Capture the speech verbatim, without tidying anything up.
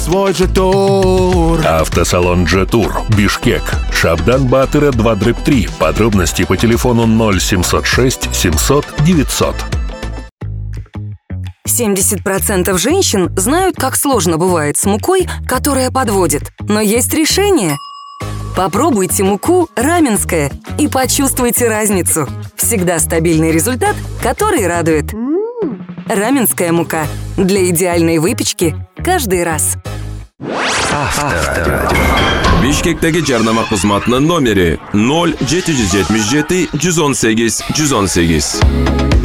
свой же тур. Автосалон «Джетур», Бишкек, Шабдан Батыра два три. Подробности по телефону ноль семьсот шесть семьсот девятьсот. семьдесят процентов женщин знают, как сложно бывает с мукой, которая подводит. Но есть решение. Попробуйте муку раменская и почувствуйте разницу. Всегда стабильный результат, который радует. Раменская мука для идеальной выпечки каждый раз. Авторадио. Bishkekdagi jarnama xizmatining nomeri nol yetti yuz yetmish yetti yuz o'n sakkiz yuz o'n sakkiz.